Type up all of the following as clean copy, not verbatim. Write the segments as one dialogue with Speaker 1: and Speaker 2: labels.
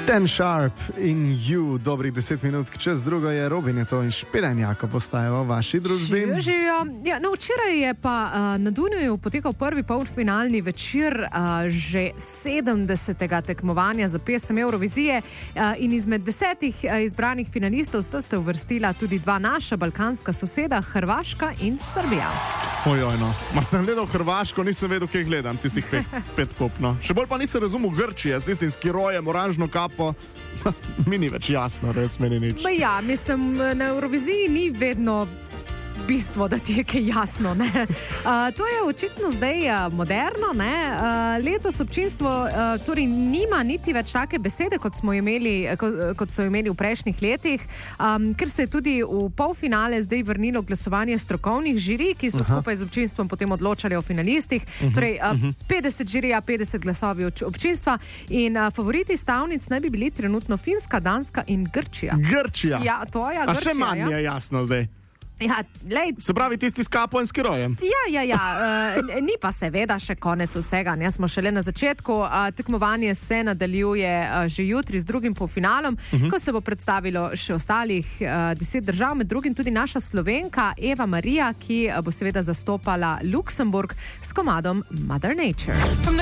Speaker 1: Ten Sharp in You, dobrih 10 minut, čez drugo je Robin, je to in Špilenjak, ko postajajo v vaši družbi.
Speaker 2: Ja, no, včeraj je pa na Dunaju potekal prvi polfinalni večer že 70. tekmovanja za pesem Eurovizije in izmed 10 izbranih finalistov sta se uvrstila tudi dva naša balkanska soseda, Hrvaška in Srbija.
Speaker 1: Ojoj, no. Ma sem gledal Hrvaško, nisem vedel, kaj gledam, tistih pet popno. Še bolj pa nisem razumel Grčije, s tistim skirojem, oranžno kapo. Mi ni več jasno, res meni nič.
Speaker 2: Ja, mislim, na Euroviziji ni vedno bistvo, da ti je kaj jasno, ne. To je očitno zdaj moderno, ne. Letos občinstvo torej nima niti več take besede, kot so imeli v prejšnjih letih, ker se je tudi v polfinale zdaj vrnilo glasovanje strokovnih žirij, ki so skupaj z občinstvom potem odločali o finalistih. Torej, 50 žirija, 50 glasovi občinstva in favoriti stavnic naj bi bili trenutno Finska, Danska in Grčija.
Speaker 1: Grčija?
Speaker 2: Ja, to je Grčija.
Speaker 1: A še manj je jasno zdaj?
Speaker 2: Ja, lej.
Speaker 1: Se pravi tisti s kapo in skirojem?
Speaker 2: Ja. Ni pa seveda še konec vsega. Ne? Smo šele na začetku. Tekmovanje se nadaljuje že jutri z drugim polfinalom, ko se bo predstavilo še ostalih 10 držav, med drugim tudi naša Slovenka Eva Marija, ki bo seveda zastopala Luksemburg s komadom Mother Nature.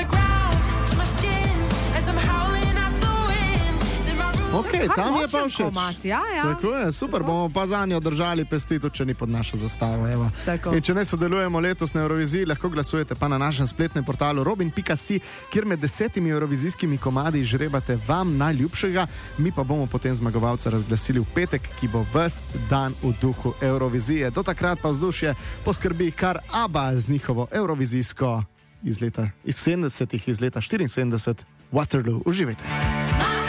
Speaker 1: Ok, tam je pa všeč.
Speaker 2: Ja.
Speaker 1: Tako je, super, bomo pa za njo držali pesti, tudi če ni pod našo zastavo. Evo. In če ne sodelujemo letos na Euroviziji, lahko glasujete pa na našem spletnem portalu robin.si, kjer med 10 eurovizijskimi komadi žrebate vam najljubšega, mi pa bomo potem zmagovalca razglasili v petek, ki bo ves dan v duhu Eurovizije. Do takrat pa vzdušje poskrbi kar ABBA z njihovo eurovizijsko iz leta 70, iz leta 74, Waterloo. Uživajte.